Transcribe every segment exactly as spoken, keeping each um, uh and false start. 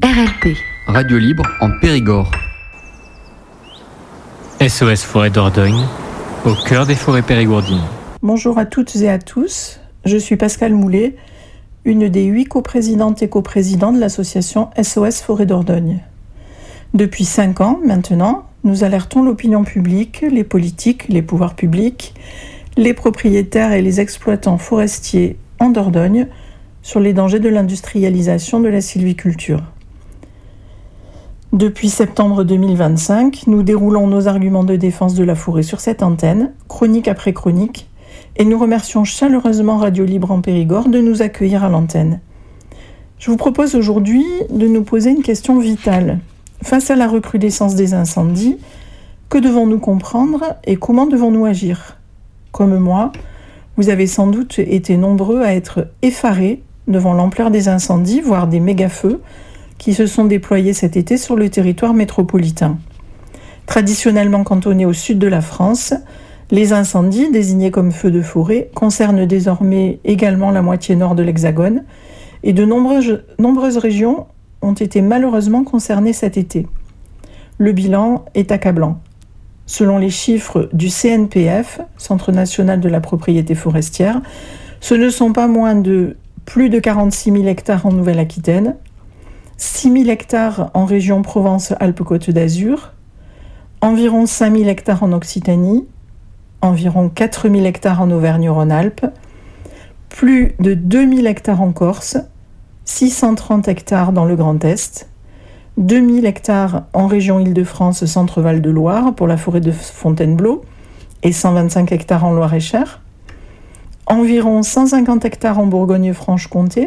R L P. Radio libre en Périgord. S O S Forêt Dordogne, au cœur des forêts périgourdines. Bonjour à toutes et à tous, je suis Pascale Moulet, une des huit coprésidentes et coprésidents de l'association S O S Forêt Dordogne. Depuis cinq ans maintenant, nous alertons l'opinion publique, les politiques, les pouvoirs publics, les propriétaires et les exploitants forestiers en Dordogne sur les dangers de l'industrialisation de la sylviculture. Depuis septembre deux mille vingt-cinq, nous déroulons nos arguments de défense de la forêt sur cette antenne, chronique après chronique, et nous remercions chaleureusement Radio Libre en Périgord de nous accueillir à l'antenne. Je vous propose aujourd'hui de nous poser une question vitale. Face à la recrudescence des incendies, que devons-nous comprendre et comment devons-nous agir ? Comme moi, vous avez sans doute été nombreux à être effarés devant l'ampleur des incendies, voire des méga-feux, qui se sont déployés cet été sur le territoire métropolitain. Traditionnellement cantonnés au sud de la France, les incendies, désignés comme feux de forêt, concernent désormais également la moitié nord de l'Hexagone, et de nombreuses, nombreuses régions ont été malheureusement concernées cet été. Le bilan est accablant. Selon les chiffres du C N P F, Centre national de la propriété forestière, ce ne sont pas moins de plus de quarante-six mille hectares en Nouvelle-Aquitaine, six mille hectares en région Provence-Alpes-Côte d'Azur, environ cinq mille hectares en Occitanie, environ quatre mille hectares en Auvergne-Rhône-Alpes, plus de deux mille hectares en Corse, six cent trente hectares dans le Grand Est, deux mille hectares en région Île-de-France Centre-Val de Loire pour la forêt de Fontainebleau et cent vingt-cinq hectares en Loir-et-Cher, environ cent cinquante hectares en Bourgogne-Franche-Comté,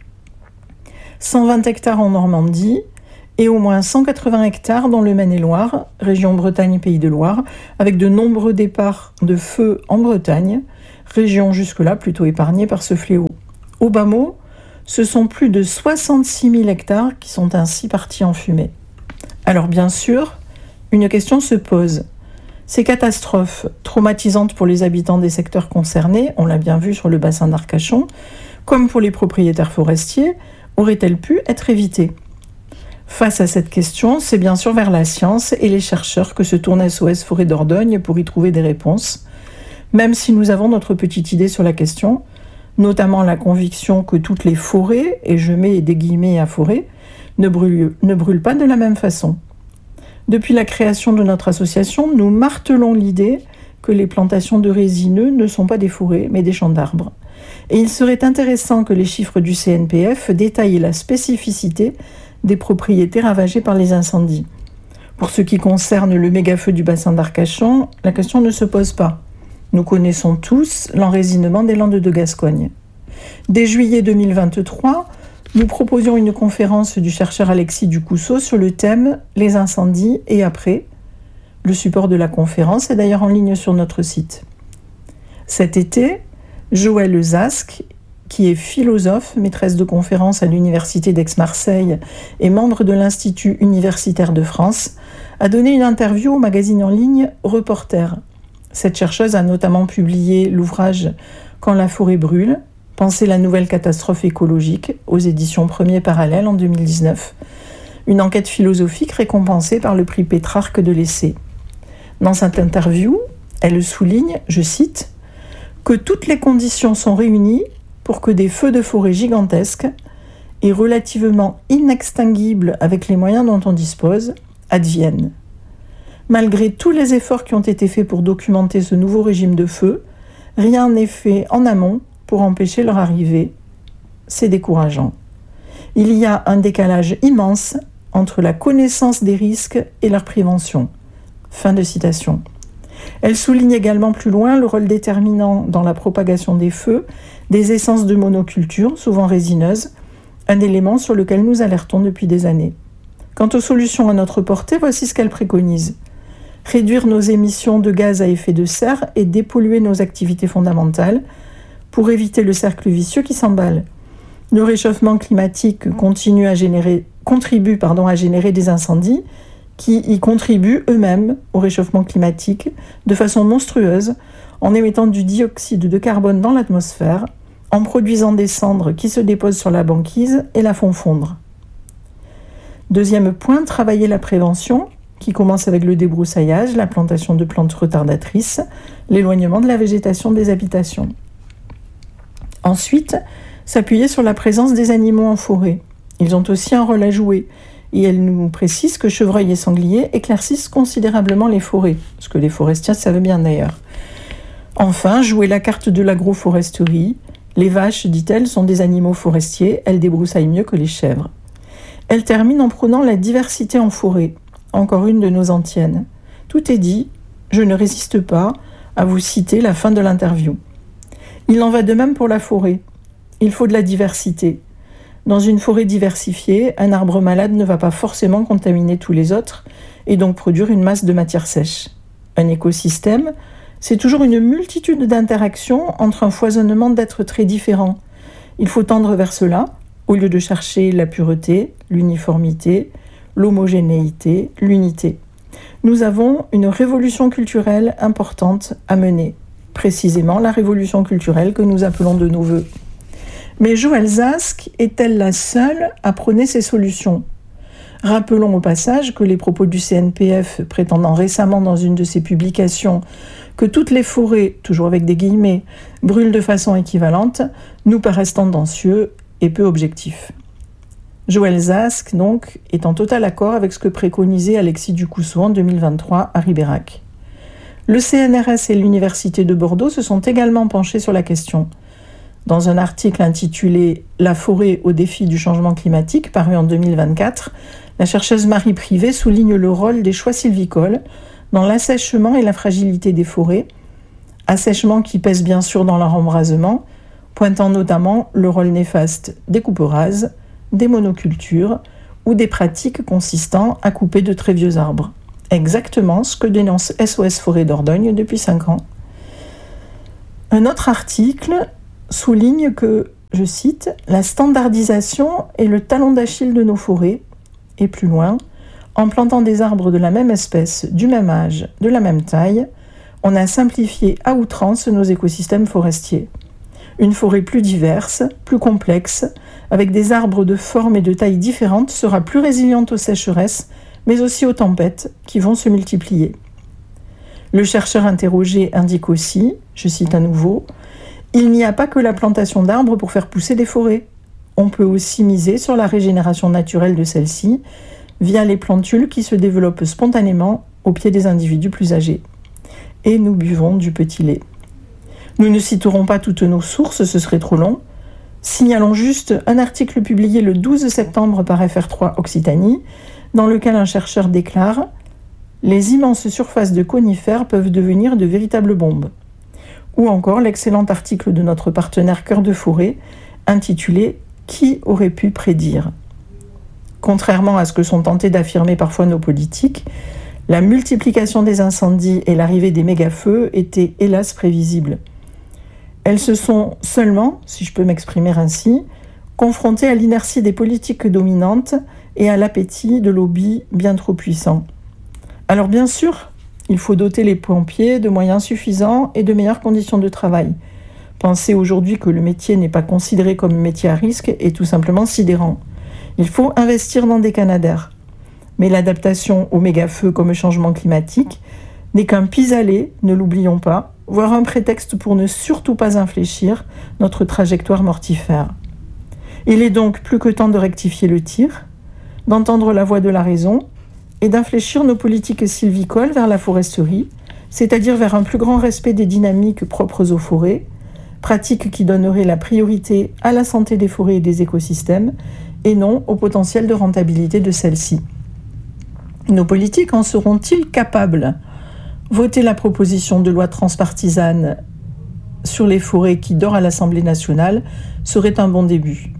cent vingt hectares en Normandie et au moins cent quatre-vingts hectares dans le Maine-et-Loire, région Bretagne-Pays de Loire, avec de nombreux départs de feu en Bretagne, région jusque-là plutôt épargnée par ce fléau. Au bas mot, ce sont plus de soixante-six mille hectares qui sont ainsi partis en fumée. Alors bien sûr, une question se pose. Ces catastrophes traumatisantes pour les habitants des secteurs concernés, on l'a bien vu sur le bassin d'Arcachon, comme pour les propriétaires forestiers, auraient-elles pu être évitées ? Face à cette question, c'est bien sûr vers la science et les chercheurs que se tourne S O S Forêt Dordogne pour y trouver des réponses, même si nous avons notre petite idée sur la question, notamment la conviction que toutes les forêts, et je mets des guillemets à forêt, ne brûlent, ne brûlent pas de la même façon. Depuis la création de notre association, nous martelons l'idée que les plantations de résineux ne sont pas des forêts, mais des champs d'arbres. Et il serait intéressant que les chiffres du C N P F détaillent la spécificité des propriétés ravagées par les incendies. Pour ce qui concerne le méga-feu du bassin d'Arcachon, la question ne se pose pas. Nous connaissons tous l'enrésinement des Landes de Gascogne. Dès juillet deux mille vingt-trois, nous proposions une conférence du chercheur Alexis Ducousseau sur le thème « Les incendies et après ». Le support de la conférence est d'ailleurs en ligne sur notre site. Cet été, Joëlle Zask, qui est philosophe, maîtresse de conférence à l'Université d'Aix-Marseille et membre de l'Institut universitaire de France, a donné une interview au magazine en ligne Reporter. Cette chercheuse a notamment publié l'ouvrage « Quand la forêt brûle, penser la nouvelle catastrophe écologique » aux éditions Premier Parallèle en deux mille dix-neuf. Une enquête philosophique récompensée par le prix Pétrarque de l'essai. Dans cette interview, elle souligne, je cite, que toutes les conditions sont réunies pour que des feux de forêt gigantesques et relativement inextinguibles avec les moyens dont on dispose adviennent. Malgré tous les efforts qui ont été faits pour documenter ce nouveau régime de feu, rien n'est fait en amont pour empêcher leur arrivée. C'est décourageant. Il y a un décalage immense entre la connaissance des risques et leur prévention. Fin de citation. Elle souligne également plus loin le rôle déterminant dans la propagation des feux des essences de monoculture, souvent résineuses, un élément sur lequel nous alertons depuis des années. Quant aux solutions à notre portée, voici ce qu'elle préconise. Réduire nos émissions de gaz à effet de serre et dépolluer nos activités fondamentales pour éviter le cercle vicieux qui s'emballe. Le réchauffement climatique continue à générer, contribue pardon, à générer des incendies qui y contribuent eux-mêmes au réchauffement climatique de façon monstrueuse en émettant du dioxyde de carbone dans l'atmosphère, en produisant des cendres qui se déposent sur la banquise et la font fondre. Deuxième point, travailler la prévention, qui commence avec le débroussaillage, la plantation de plantes retardatrices, l'éloignement de la végétation des habitations. Ensuite, s'appuyer sur la présence des animaux en forêt. Ils ont aussi un rôle à jouer, et elle nous précise que chevreuils et sangliers éclaircissent considérablement les forêts, ce que les forestiers savent bien d'ailleurs. Enfin, jouer la carte de l'agroforesterie. Les vaches, dit-elle, sont des animaux forestiers, elles débroussaillent mieux que les chèvres. Elle termine en prônant la diversité en forêt, encore une de nos antiennes. Tout est dit, je ne résiste pas à vous citer la fin de l'interview. Il en va de même pour la forêt. Il faut de la diversité. Dans une forêt diversifiée, un arbre malade ne va pas forcément contaminer tous les autres et donc produire une masse de matière sèche. Un écosystème, c'est toujours une multitude d'interactions entre un foisonnement d'êtres très différents. Il faut tendre vers cela, au lieu de chercher la pureté, l'uniformité, l'homogénéité, l'unité. Nous avons une révolution culturelle importante à mener, précisément la révolution culturelle que nous appelons de nos voeux. Mais Joëlle Zask est-elle la seule à prôner ces solutions ? Rappelons au passage que les propos du C N P F, prétendant récemment dans une de ses publications que toutes les forêts, toujours avec des guillemets, brûlent de façon équivalente, nous paraissent tendancieux et peu objectifs. Joëlle Zask, donc, est en total accord avec ce que préconisait Alexis Ducousseau en deux mille vingt-trois à Ribérac. Le C N R S et l'Université de Bordeaux se sont également penchés sur la question. Dans un article intitulé « La forêt au défi du changement climatique » paru en deux mille vingt-quatre, la chercheuse Marie Privé souligne le rôle des choix sylvicoles dans l'assèchement et la fragilité des forêts, assèchement qui pèse bien sûr dans leur embrasement, pointant notamment le rôle néfaste des coupes rases, des monocultures ou des pratiques consistant à couper de très vieux arbres. Exactement ce que dénonce S O S Forêt Dordogne depuis cinq ans. Un autre article souligne que, je cite, « La standardisation est le talon d'Achille de nos forêts » et plus loin, « En plantant des arbres de la même espèce, du même âge, de la même taille, on a simplifié à outrance nos écosystèmes forestiers. Une forêt plus diverse, plus complexe, avec des arbres de forme et de taille différentes, sera plus résiliente aux sécheresses, mais aussi aux tempêtes qui vont se multiplier. » Le chercheur interrogé indique aussi, je cite à nouveau, « Il n'y a pas que la plantation d'arbres pour faire pousser des forêts. On peut aussi miser sur la régénération naturelle de celles-ci via les plantules qui se développent spontanément au pied des individus plus âgés. Et nous buvons du petit lait. » Nous ne citerons pas toutes nos sources, ce serait trop long. Signalons juste un article publié le douze septembre par F R trois Occitanie, dans lequel un chercheur déclare « Les immenses surfaces de conifères peuvent devenir de véritables bombes ». Ou encore l'excellent article de notre partenaire Cœur de Forêt, intitulé « Qui aurait pu prédire ?» Contrairement à ce que sont tentés d'affirmer parfois nos politiques, la multiplication des incendies et l'arrivée des méga-feux étaient hélas prévisibles. Elles se sont seulement, si je peux m'exprimer ainsi, confrontées à l'inertie des politiques dominantes et à l'appétit de lobbies bien trop puissants. Alors bien sûr, il faut doter les pompiers de moyens suffisants et de meilleures conditions de travail. Penser aujourd'hui que le métier n'est pas considéré comme métier à risque est tout simplement sidérant. Il faut investir dans des canadaires. Mais l'adaptation aux méga-feux comme changement climatique n'est qu'un pis-aller, ne l'oublions pas, voire un prétexte pour ne surtout pas infléchir notre trajectoire mortifère. Il est donc plus que temps de rectifier le tir, d'entendre la voix de la raison et d'infléchir nos politiques sylvicoles vers la foresterie, c'est-à-dire vers un plus grand respect des dynamiques propres aux forêts, pratique qui donnerait la priorité à la santé des forêts et des écosystèmes et non au potentiel de rentabilité de celles-ci. Nos politiques en seront-ils capables ? Voter la proposition de loi transpartisane sur les forêts qui dort à l'Assemblée nationale serait un bon début.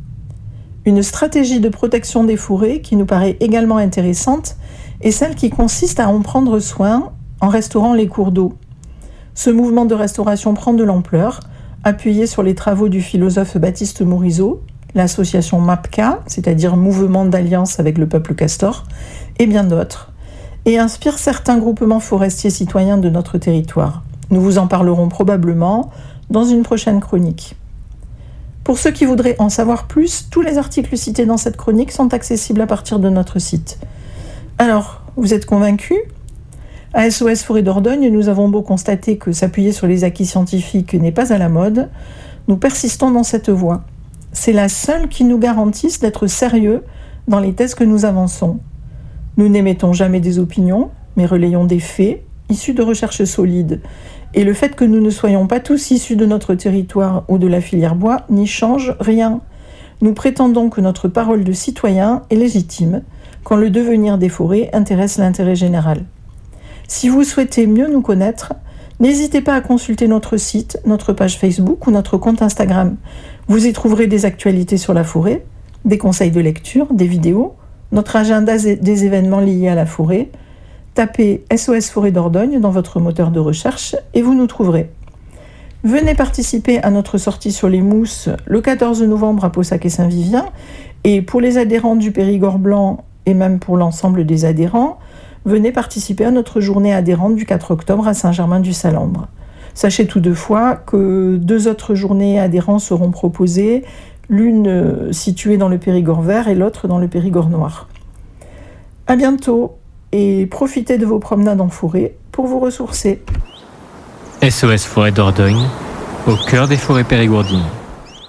Une stratégie de protection des forêts qui nous paraît également intéressante est celle qui consiste à en prendre soin en restaurant les cours d'eau. Ce mouvement de restauration prend de l'ampleur, appuyé sur les travaux du philosophe Baptiste Morisot, l'association MAPCA, c'est-à-dire Mouvement d'Alliance avec le peuple castor, et bien d'autres, et inspire certains groupements forestiers citoyens de notre territoire. Nous vous en parlerons probablement dans une prochaine chronique. Pour ceux qui voudraient en savoir plus, tous les articles cités dans cette chronique sont accessibles à partir de notre site. Alors, vous êtes convaincus ? À S O S Forêt Dordogne, nous avons beau constater que s'appuyer sur les acquis scientifiques n'est pas à la mode, nous persistons dans cette voie. C'est la seule qui nous garantisse d'être sérieux dans les thèses que nous avançons. Nous n'émettons jamais des opinions, mais relayons des faits issus de recherches solides. Et le fait que nous ne soyons pas tous issus de notre territoire ou de la filière bois n'y change rien. Nous prétendons que notre parole de citoyen est légitime quand le devenir des forêts intéresse l'intérêt général. Si vous souhaitez mieux nous connaître, n'hésitez pas à consulter notre site, notre page Facebook ou notre compte Instagram. Vous y trouverez des actualités sur la forêt, des conseils de lecture, des vidéos, notre agenda des événements liés à la forêt. Tapez S O S Forêt Dordogne dans votre moteur de recherche et vous nous trouverez. Venez participer à notre sortie sur les mousses le quatorze novembre à Paussac et Saint-Vivien. Et pour les adhérents du Périgord blanc et même pour l'ensemble des adhérents, venez participer à notre journée adhérente du quatre octobre à Saint-Germain-du-Salambre. Sachez toutefois que deux autres journées adhérents seront proposées, l'une située dans le Périgord vert et l'autre dans le Périgord noir. À bientôt et profitez de vos promenades en forêt pour vous ressourcer. S O S Forêt Dordogne, au cœur des forêts périgourdines.